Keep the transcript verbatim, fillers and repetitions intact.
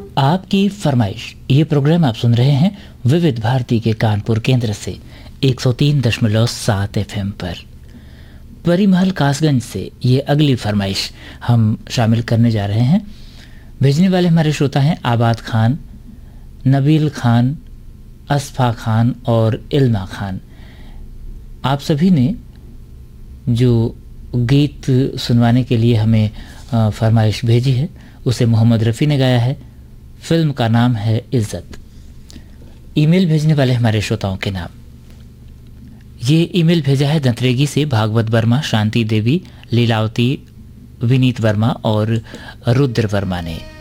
आपकी फरमाइश, ये प्रोग्राम आप सुन रहे हैं विविध भारती के कानपुर केंद्र से एक सौ तीन दशमलव सात एफएम पर। परिमहल कासगंज से ये अगली फरमाइश हम शामिल करने जा रहे हैं। भेजने वाले हमारे श्रोता हैं आबाद खान, नबील खान, असफा खान और इल्मा खान। आप सभी ने जो गीत सुनवाने के लिए हमें फरमाइश भेजी है उसे मोहम्मद रफ़ी ने गाया है। फिल्म का नाम है इज्जत। ईमेल भेजने वाले हमारे श्रोताओं के नाम, ये ईमेल भेजा है दंतरेगी से भागवत वर्मा, शांति देवी, लीलावती, विनीत वर्मा और रुद्र वर्मा ने।